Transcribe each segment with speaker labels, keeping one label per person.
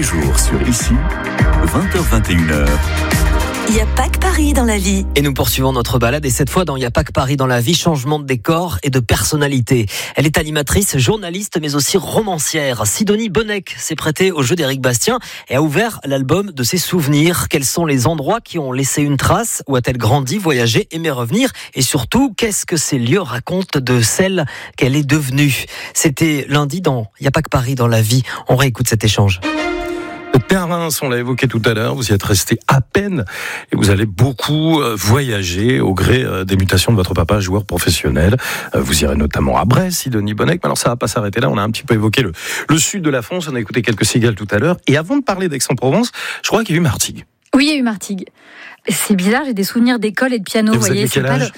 Speaker 1: jours sur Ici, 20h-21h.
Speaker 2: Il n'y a pas que Paris dans la vie.
Speaker 3: Et nous poursuivons notre balade et cette fois dans Il n'y a pas que Paris dans la vie, changement de décor et de personnalité. Elle est animatrice, journaliste mais aussi romancière. Sidonie Bonnec s'est prêtée au jeu d'Éric Bastien et a ouvert l'album de ses souvenirs. Quels sont les endroits qui ont laissé une trace? Où a-t-elle grandi, voyagé, aimé revenir? Et surtout, qu'est-ce que ces lieux racontent de celle qu'elle est devenue? C'était lundi dans Il n'y a pas que Paris dans la vie. On réécoute cet échange.
Speaker 4: Reims, on l'a évoqué tout à l'heure, vous y êtes resté à peine et vous allez beaucoup voyager au gré des mutations de votre papa, joueur professionnel. Vous irez notamment à Brest, Sidonie Bonnec, mais alors ça va pas s'arrêter là, on a un petit peu évoqué le sud de la France, on a écouté quelques cigales tout à l'heure, et avant de parler d'Aix-en-Provence, je crois qu'il y a eu Martigues.
Speaker 5: Oui, il y a eu Martigues. C'est bizarre, j'ai des souvenirs d'école et de piano,
Speaker 4: vous voyez,
Speaker 5: c'est
Speaker 4: quel âge?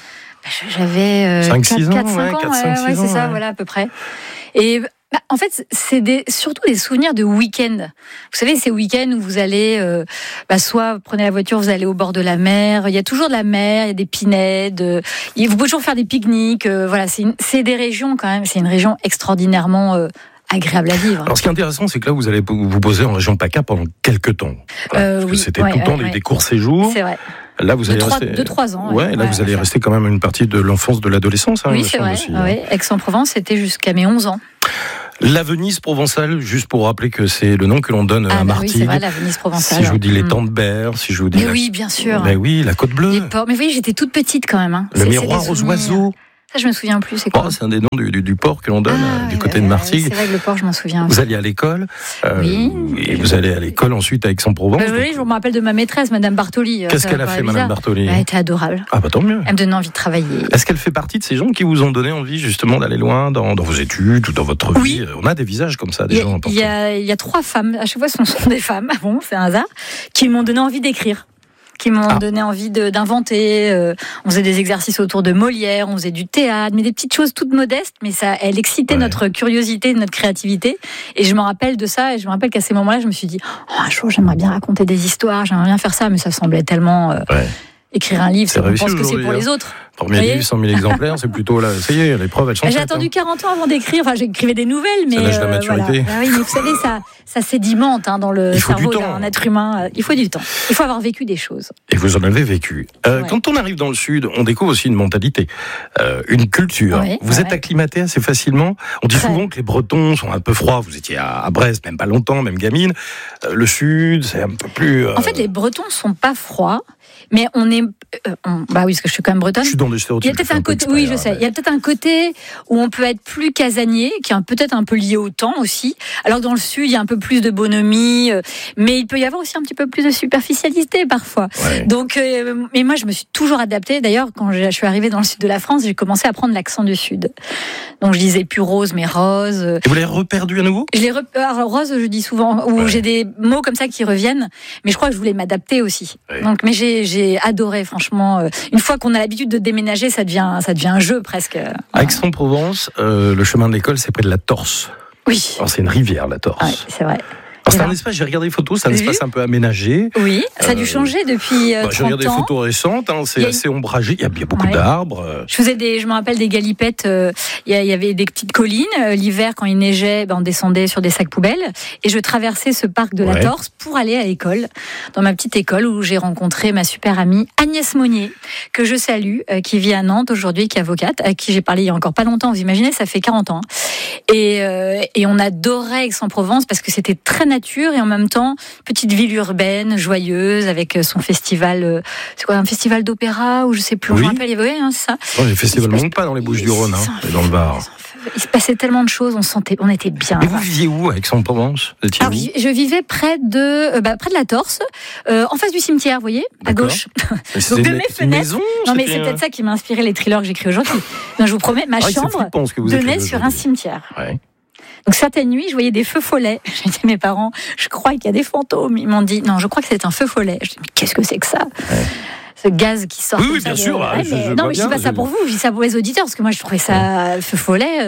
Speaker 5: J'avais
Speaker 4: 4-6 ans,
Speaker 5: 4-5 ans, c'est ça, voilà, à peu près. Et en fait, c'est surtout des souvenirs de week-end. Vous savez, ces week-ends où vous allez, soit vous prenez la voiture, vous allez au bord de la mer. Il y a toujours de la mer, il y a des pinèdes. Vous pouvez toujours faire des pique-niques. Voilà, c'est des régions quand même. C'est une région extraordinairement agréable à vivre.
Speaker 4: Alors, ce qui est intéressant, c'est que là, vous allez vous poser en région PACA pendant quelques temps. Parce que c'était tout le temps des courts séjours.
Speaker 5: C'est vrai.
Speaker 4: Là, vous allez rester
Speaker 5: 2-3 ans.
Speaker 4: Ouais, là, vous allez rester quand même une partie de l'enfance, de l'adolescence.
Speaker 5: Oui, c'est vrai.
Speaker 4: Aussi,
Speaker 5: oui. Aix-en-Provence, c'était jusqu'à mes 11 ans.
Speaker 4: La Venise provençale, juste pour rappeler que c'est le nom que l'on donne à Martigues.
Speaker 5: Oui, c'est vrai, la Venise provençale.
Speaker 4: Si je vous dis les Tentes-Berres, si je vous dis...
Speaker 5: Mais oui, bien sûr.
Speaker 4: Mais oui, la Côte Bleue.
Speaker 5: Les ports. Mais oui, j'étais toute petite quand même.
Speaker 4: Le miroir aux oiseaux.
Speaker 5: Ça, je me souviens plus, c'est quoi?
Speaker 4: C'est un des noms du port que l'on donne du côté de Martigues.
Speaker 5: C'est vrai que le port, je m'en souviens.
Speaker 4: Vous alliez à l'école,
Speaker 5: oui.
Speaker 4: Et vous allez à l'école ensuite à Aix-en-Provence.
Speaker 5: Oui, je me rappelle de ma maîtresse, Madame Bartoli.
Speaker 4: Qu'est-ce qu'elle a fait, Madame Bartoli?
Speaker 5: Elle était adorable.
Speaker 4: Ah bah tant mieux.
Speaker 5: Elle me donnait envie de travailler.
Speaker 4: Est-ce qu'elle fait partie de ces gens qui vous ont donné envie justement d'aller loin dans vos études ou dans votre vie? On a des visages comme ça, des gens importants.
Speaker 5: Il y a 3 femmes, à chaque fois ce sont des femmes, bon, c'est un hasard, qui m'ont donné envie d'écrire. Qui m'ont donné envie d'inventer. On faisait des exercices autour de Molière, on faisait du théâtre, mais des petites choses toutes modestes, mais elle excitait notre curiosité, notre créativité. Et je me rappelle de ça, et je me rappelle qu'à ces moments-là, je me suis dit, un jour, j'aimerais bien raconter des histoires, j'aimerais bien faire ça, mais ça semblait tellement... Écrire un livre, on pense que c'est pour les autres.
Speaker 4: Premier livre, 100 000 exemplaires, c'est plutôt là, ça y est, l'épreuve, elle change.
Speaker 5: J'ai attendu 40 ans avant d'écrire, j'écrivais des nouvelles, mais.
Speaker 4: C'est l'âge de la maturité.
Speaker 5: Voilà. Oui, mais vous savez, ça sédimente dans le cerveau d'un être humain. Il faut du temps. Il faut avoir vécu des choses.
Speaker 4: Et vous en avez vécu. Quand on arrive dans le Sud, on découvre aussi une mentalité, une culture. Vous êtes acclimaté assez facilement. On dit souvent que les Bretons sont un peu froids. Vous étiez à Brest, même pas longtemps, même gamine. Le Sud, c'est un peu plus.
Speaker 5: En fait, les Bretons sont pas froids. Mais on est, oui, parce que je suis quand même bretonne.
Speaker 4: Je suis dans des stéréotypes.
Speaker 5: Il y a peut-être un côté, oui, je sais. Il y a peut-être un côté où on peut être plus casanier, qui est peut-être un peu lié au temps aussi. Alors que dans le sud, il y a un peu plus de bonhomie, mais il peut y avoir aussi un petit peu plus de superficialité parfois.
Speaker 4: Ouais.
Speaker 5: Donc, mais moi, je me suis toujours adaptée. D'ailleurs, quand je suis arrivée dans le sud de la France, j'ai commencé à prendre l'accent du sud. Donc, je disais plus rose, mais rose.
Speaker 4: Et vous l'avez reperdu à nouveau?
Speaker 5: Alors, rose, je dis souvent, ou j'ai des mots comme ça qui reviennent, mais je crois que je voulais m'adapter aussi.
Speaker 4: Ouais.
Speaker 5: Donc, mais j'ai adoré, franchement. Une fois qu'on a l'habitude de déménager, ça devient un jeu presque.
Speaker 4: À Aix-en-Provence, le chemin de l'école, c'est près de la Torse.
Speaker 5: Oui.
Speaker 4: Alors, c'est une rivière, la Torse.
Speaker 5: Oui, c'est vrai.
Speaker 4: C'est un espace, j'ai regardé les photos, c'est un espace un peu aménagé.
Speaker 5: Oui, ça a dû changer depuis 30 ans.
Speaker 4: J'ai regardé des photos récentes, c'est assez ombragé, il y a beaucoup d'arbres.
Speaker 5: Je me rappelle des galipettes, il y avait des petites collines. L'hiver, quand il neigeait, on descendait sur des sacs poubelles. Et je traversais ce parc de la Torse pour aller à l'école, dans ma petite école où j'ai rencontré ma super amie Agnès Monnier, que je salue, qui vit à Nantes aujourd'hui, qui est avocate, à qui j'ai parlé il y a encore pas longtemps. Vous imaginez, ça fait 40 ans. Et on adorait Aix-en-Provence parce que c'était très nature et en même temps petite ville urbaine joyeuse avec son festival, c'est quoi, un festival d'opéra ou je sais plus, je me rappelle, c'est ça.
Speaker 4: Les festivals ne manquent pas dans les Bouches-du-Rhône, dans le Var.
Speaker 5: Il se passait tellement de choses, on était bien.
Speaker 4: Mais vous viviez où à Aix-en-Provence?
Speaker 5: Je vivais près de la Torse, en face du cimetière, vous voyez, à gauche. Donc de mes fenêtres. Non mais c'est peut-être ça qui m'a inspiré les thrillers que j'écris aujourd'hui. Non, je vous promets, ma chambre donnait sur un cimetière. Ouais. Donc certaines nuits, je voyais des feux follets. J'ai dit à mes parents, je crois qu'il y a des fantômes. Ils m'ont dit, non, je crois que c'est un feu follet. Je dis, mais qu'est-ce que c'est que ça? Ce gaz qui sort.
Speaker 4: Oui, bien sûr.
Speaker 5: Non, mais je dis pas ça pour vous, je dis ça pour les auditeurs, parce que moi je trouvais ça feu follet.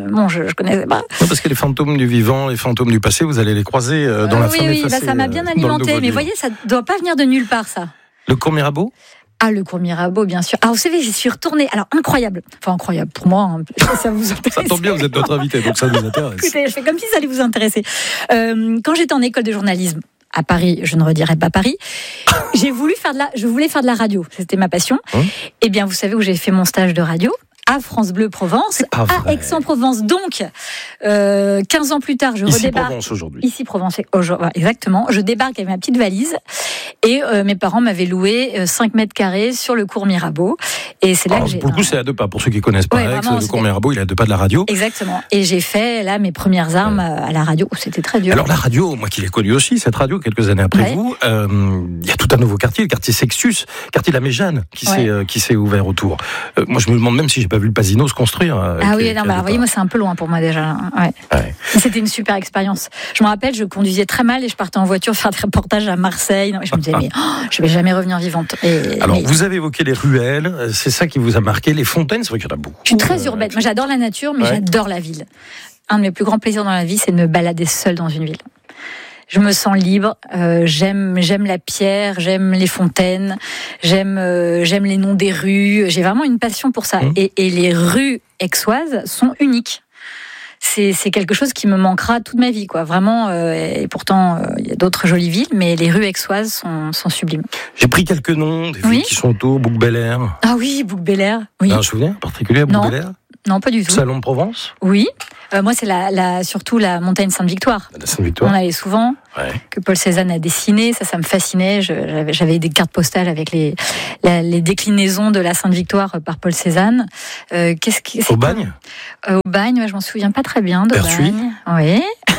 Speaker 5: Je connaissais pas.
Speaker 4: Non, parce que les fantômes du vivant, les fantômes du passé, vous allez les croiser dans la fin effacée.
Speaker 5: Ça m'a bien alimenté. Mais voyez, ça doit pas venir de nulle part, ça.
Speaker 4: Le Cours Mirabeau?
Speaker 5: Ah, le cours Mirabeau, bien sûr. Alors, vous savez, j'y suis retournée. Alors, incroyable. Enfin, incroyable pour moi. Hein. Ça vous intéresse.
Speaker 4: Ça tombe bien, vous êtes notre invité, donc ça nous intéresse.
Speaker 5: Écoutez, je fais comme si ça allait vous intéresser. Quand j'étais en école de journalisme, à Paris, je ne redirai pas Paris, je voulais faire de la radio. C'était ma passion. Eh bien, vous savez où j'ai fait mon stage de radio ? À France Bleu Provence, à Aix-en-Provence. Donc, 15 ans plus tard, je redébarque.
Speaker 4: Provence aujourd'hui.
Speaker 5: Ici Provence aujourd'hui, exactement. Je débarque avec ma petite valise et mes parents m'avaient loué 5 mètres carrés sur le cours Mirabeau. Et c'est là que j'ai.
Speaker 4: Pour le coup, c'est à 2 pas. Pour ceux qui connaissent pas Aix, le cours Mirabeau, il est à 2 pas de la radio.
Speaker 5: Exactement. Et j'ai fait là mes premières armes à la radio. C'était très dur.
Speaker 4: Alors la radio, moi qui l'ai connue aussi, cette radio quelques années après vous, il y a tout un nouveau quartier, le quartier Sextus, quartier de la Méjane, qui s'est ouvert autour. Moi, je me demande même si j'ai pas vu le Pasino se construire.
Speaker 5: Ah oui, non, bah, vous voyez, moi c'est un peu loin pour moi déjà. Ouais. C'était une super expérience. Je me rappelle, je conduisais très mal et je partais en voiture faire des reportages à Marseille. Je me disais, mais je vais jamais revenir vivante.
Speaker 4: Alors, vous avez évoqué les ruelles, c'est ça qui vous a marqué, les fontaines, c'est vrai qu'il y en a beaucoup.
Speaker 5: Je suis très urbaine. Moi, j'adore la nature, mais j'adore la ville. Un de mes plus grands plaisirs dans la vie, c'est de me balader seule dans une ville. Je me sens libre, j'aime la pierre, j'aime les fontaines, j'aime les noms des rues. J'ai vraiment une passion pour ça. Et les rues aixoises sont uniques. C'est quelque chose qui me manquera toute ma vie, quoi. Vraiment. Et pourtant, il y a d'autres jolies villes, mais les rues aixoises sont sublimes.
Speaker 4: J'ai pris quelques noms des villes qui sont autour. Bouc-Bel-Air.
Speaker 5: Ah oui, Bouc-Bel-Air. Oui.
Speaker 4: Vous avez un souvenir particulier à Bouc-Bel-Air ?
Speaker 5: Non, pas du tout.
Speaker 4: Salon de Provence ?
Speaker 5: Oui. Moi, c'est surtout la montagne Sainte-Victoire.
Speaker 4: La Sainte-Victoire.
Speaker 5: On allait souvent, que Paul Cézanne a dessiné. Ça me fascinait. J'avais des cartes postales avec les déclinaisons de la Sainte-Victoire par Paul Cézanne.
Speaker 4: Aubagne ?
Speaker 5: Aubagne, je m'en souviens pas très bien d'Aubagne. Oui.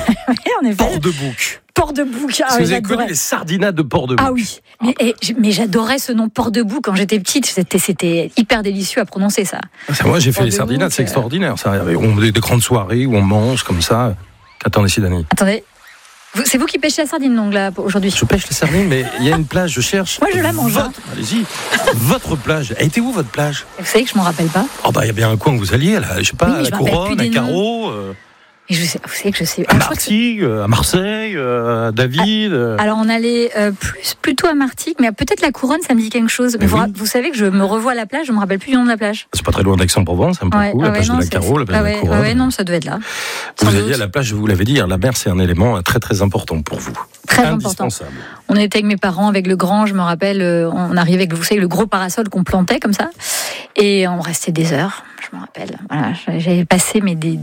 Speaker 5: En effet.
Speaker 4: Port-de-Bouc.
Speaker 5: Port-de-Bouc.
Speaker 4: Vous avez connu les sardinades de Port-de-Bouc.
Speaker 5: Ah oui. Mais j'adorais ce nom Port-de-Bouc quand j'étais petite. C'était hyper délicieux à prononcer ça.
Speaker 4: Moi, j'ai fait les sardinades, c'est extraordinaire. Ça. On a des grandes soirées où on mange comme ça. Attendez, Sidonie.
Speaker 5: Attendez. C'est vous qui pêchez la sardine, donc, là, aujourd'hui ?
Speaker 4: Je pêche la sardine, mais il y a une plage, je cherche.
Speaker 5: Moi, je la mange.
Speaker 4: Allez-y. Votre plage. Elle était où, votre plage ?
Speaker 5: Vous savez que je m'en rappelle pas.
Speaker 4: Il y a bien un coin où vous alliez, là. Je sais pas, à la Couronne, à Carreau.
Speaker 5: Et vous savez que je sais.
Speaker 4: À Martigues, à Marseille, à David.
Speaker 5: Alors on allait plutôt à Martigues, mais peut-être la Couronne, ça me dit quelque chose. Mais vous savez que je me revois à la plage, je me rappelle plus du nom de la plage.
Speaker 4: C'est pas très loin d'Aix-en-Provence, un peu la plage de la Carreau, la plage de la Couronne.
Speaker 5: Ouais, non, ça doit être là.
Speaker 4: Vous alliez à la plage, je vous l'avais dit, la mer c'est un élément très très important pour vous.
Speaker 5: Très important. On était avec mes parents, avec le grand, je me rappelle, on arrivait avec, vous savez, le gros parasol qu'on plantait comme ça, et on restait des heures. Je me rappelle. Voilà, j'avais passé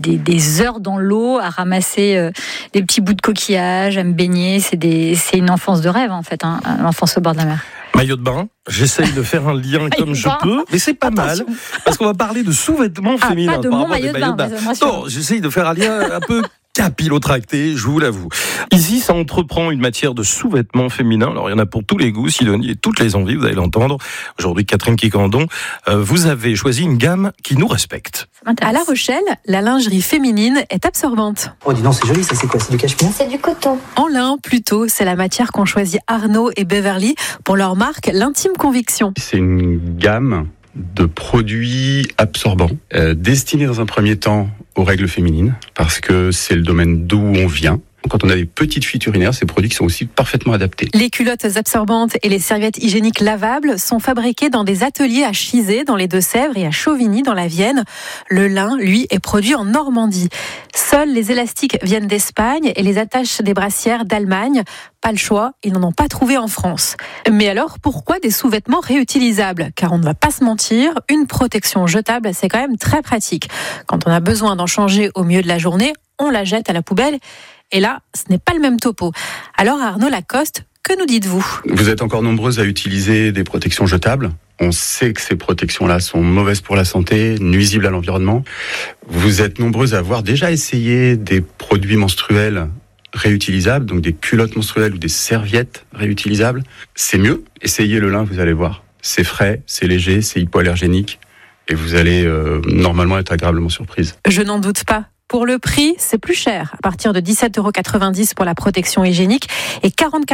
Speaker 5: des heures dans l'eau à ramasser des petits bouts de coquillage, à me baigner. C'est une enfance de rêve en fait, l'enfance au bord de la mer.
Speaker 4: Maillot de bain, j'essaye de faire un lien comme je peux, mais c'est pas mal, parce qu'on va parler de sous-vêtements féminins.
Speaker 5: Pas de mon maillot de bain.
Speaker 4: Non, j'essaye de faire un lien un peu capillotracté, je vous l'avoue. Ici, ça entreprend une matière de sous-vêtements féminins. Alors, il y en a pour tous les goûts, Sidonie, et toutes les envies, vous allez l'entendre. Aujourd'hui, Catherine Quicandon, vous avez choisi une gamme qui nous respecte.
Speaker 6: À La Rochelle, la lingerie féminine est absorbante.
Speaker 7: Oh, dis donc, c'est joli, ça, c'est quoi ? C'est du cachemire ?
Speaker 8: C'est du coton.
Speaker 6: En lin, plutôt, c'est la matière qu'ont choisi Arnaud et Beverly pour leur marque L'Intime Conviction.
Speaker 9: C'est une gamme de produits absorbants, destinés dans un premier temps aux règles féminines, parce que c'est le domaine d'où on vient. Quand on a des petites fuites urinaires, ces produits sont aussi parfaitement adaptés.
Speaker 6: Les culottes absorbantes et les serviettes hygiéniques lavables sont fabriquées dans des ateliers à Chizé, dans les Deux-Sèvres, et à Chauvigny, dans la Vienne. Le lin, lui, est produit en Normandie. Seuls les élastiques viennent d'Espagne et les attaches des brassières d'Allemagne. Pas le choix, ils n'en ont pas trouvé en France. Mais alors, pourquoi des sous-vêtements réutilisables ? Car on ne va pas se mentir, une protection jetable, c'est quand même très pratique. Quand on a besoin d'en changer au milieu de la journée, on la jette à la poubelle. Et là, ce n'est pas le même topo. Alors Arnaud Lacoste, que nous dites-vous ?
Speaker 9: Vous êtes encore nombreuses à utiliser des protections jetables. On sait que ces protections-là sont mauvaises pour la santé, nuisibles à l'environnement. Vous êtes nombreuses à avoir déjà essayé des produits menstruels réutilisables, donc des culottes menstruelles ou des serviettes réutilisables. C'est mieux. Essayez le lin, vous allez voir. C'est frais, c'est léger, c'est hypoallergénique. Et vous allez normalement être agréablement surprise.
Speaker 6: Je n'en doute pas. Pour le prix, c'est plus cher, à partir de 17,90 € pour la protection hygiénique et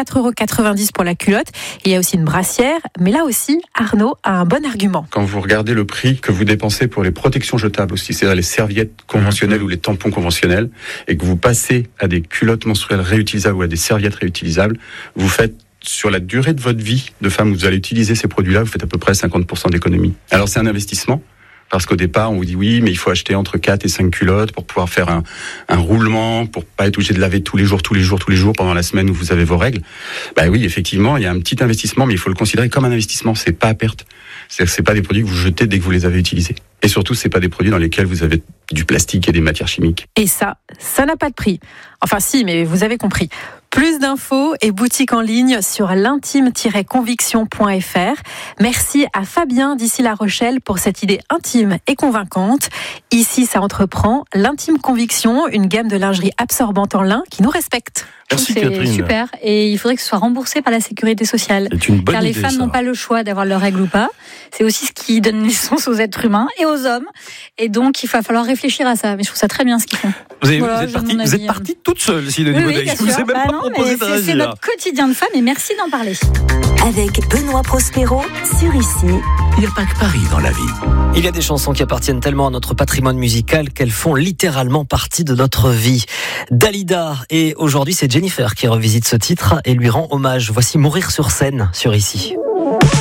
Speaker 6: 44,90 € pour la culotte. Il y a aussi une brassière, mais là aussi, Arnaud a un bon argument.
Speaker 9: Quand vous regardez le prix que vous dépensez pour les protections jetables aussi, c'est-à-dire les serviettes conventionnelles ou les tampons conventionnels, et que vous passez à des culottes menstruelles réutilisables ou à des serviettes réutilisables, vous faites sur la durée de votre vie de femme où vous allez utiliser ces produits-là, vous faites à peu près 50% d'économie. Alors c'est un investissement. Parce qu'au départ, on vous dit oui, mais il faut acheter entre 4 et 5 culottes pour pouvoir faire un roulement, pour pas être obligé de laver tous les jours pendant la semaine où vous avez vos règles. Bah oui, effectivement, il y a un petit investissement, mais il faut le considérer comme un investissement. C'est pas à perte. C'est-à-dire que c'est pas des produits que vous jetez dès que vous les avez utilisés. Et surtout, c'est pas des produits dans lesquels vous avez du plastique et des matières chimiques.
Speaker 6: Et ça n'a pas de prix. Enfin si, mais vous avez compris. Plus d'infos et boutiques en ligne sur l'intime-conviction.fr. Merci à Fabien d'ici La Rochelle pour cette idée intime et convaincante. Ici, ça entreprend l'Intime Conviction, une gamme de lingerie absorbante en lin qui nous respecte.
Speaker 4: Merci
Speaker 5: c'est
Speaker 4: Catherine.
Speaker 5: Super. Et il faudrait que ce soit remboursé par la sécurité sociale.
Speaker 4: C'est une bonne
Speaker 5: Car les
Speaker 4: idée,
Speaker 5: femmes
Speaker 4: ça.
Speaker 5: n'ont pas le choix d'avoir leurs règles ou pas. C'est aussi ce qui donne naissance aux êtres humains et aux hommes. Et donc, il va falloir réfléchir à ça. Mais je trouve ça très bien ce qu'ils font.
Speaker 4: Vous êtes
Speaker 5: Voilà,
Speaker 4: partie toute seule, Sidonie
Speaker 5: Oui,
Speaker 4: Bonnec.
Speaker 5: bien
Speaker 4: Je vous ai
Speaker 5: sûr.
Speaker 4: même pas
Speaker 5: non,
Speaker 4: proposé
Speaker 5: mais
Speaker 4: de réagir.
Speaker 5: c'est notre quotidien de femme et merci d'en parler.
Speaker 2: Avec Benoît Prospero sur Ici.
Speaker 1: Il n'y a pas que Paris dans la vie.
Speaker 3: Il y a des chansons qui appartiennent tellement à notre patrimoine musical qu'elles font littéralement partie de notre vie. Dalida, et aujourd'hui c'est Jennifer qui revisite ce titre et lui rend hommage. Voici Mourir sur scène sur Ici.